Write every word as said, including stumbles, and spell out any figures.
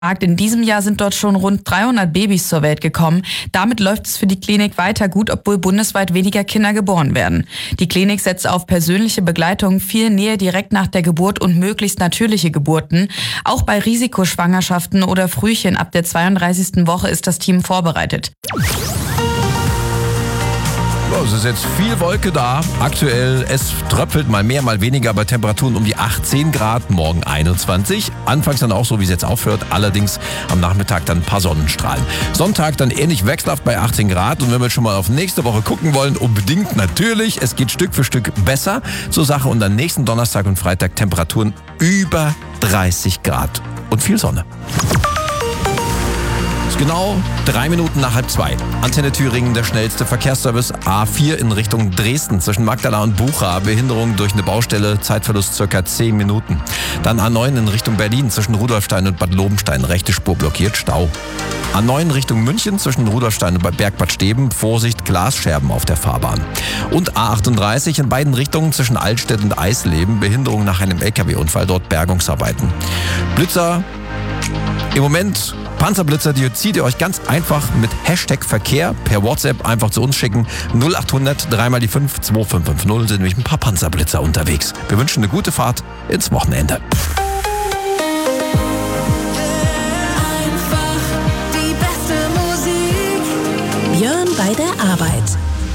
In diesem Jahr sind dort schon rund dreihundert Babys zur Welt gekommen. Damit läuft es für die Klinik weiter gut, obwohl bundesweit weniger Kinder geboren werden. Die Klinik setzt auf persönliche Begleitung, viel Nähe direkt nach der Geburt und möglichst natürliche Geburten. Auch bei Risikoschwangerschaften oder Frühchen ab der zweiunddreißigsten Woche ist das Team vorbereitet. Es ist jetzt viel Wolke da. Aktuell, es tröpfelt mal mehr, mal weniger, bei Temperaturen um die achtzehn Grad, morgen einundzwanzig. Anfangs dann auch so, wie es jetzt aufhört, allerdings am Nachmittag dann ein paar Sonnenstrahlen. Sonntag dann ähnlich wechselhaft bei achtzehn Grad. Und wenn wir schon mal auf nächste Woche gucken wollen, unbedingt natürlich, es geht Stück für Stück besser zur Sache. Und dann nächsten Donnerstag und Freitag Temperaturen über dreißig Grad und viel Sonne. Genau drei Minuten nach halb zwei. Antenne Thüringen, der schnellste Verkehrsservice. A vier in Richtung Dresden zwischen Magdala und Bucha. Behinderung durch eine Baustelle, Zeitverlust circa zehn Minuten. Dann A neun in Richtung Berlin zwischen Rudolfstein und Bad Lobenstein. Rechte Spur blockiert, Stau. A neun Richtung München zwischen Rudolfstein und Bergbad Steben. Vorsicht, Glasscherben auf der Fahrbahn. Und A achtunddreißig in beiden Richtungen zwischen Altstedt und Eisleben. Behinderung nach einem L K W-Unfall, dort Bergungsarbeiten. Blitzer im Moment... Panzerblitzer, die zieht ihr euch ganz einfach mit Hashtag Verkehr per WhatsApp einfach zu uns schicken. null achthundert drei mal die fünf zwei fünf fünf null sind nämlich ein paar Panzerblitzer unterwegs. Wir wünschen eine gute Fahrt ins Wochenende.